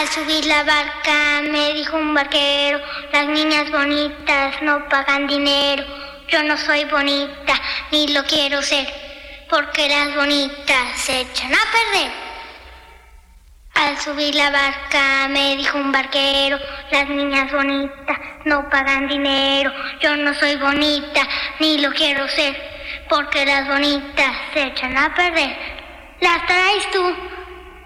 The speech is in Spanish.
Al subir la barca me dijo un barquero, las niñas bonitas no pagan dinero. Yo no soy bonita, ni lo quiero ser, porque las bonitas se echan a perder. Al subir la barca me dijo un barquero, las niñas bonitas no pagan dinero. Yo no soy bonita, ni lo quiero ser, porque las bonitas se echan a perder. ¿Las traes tú?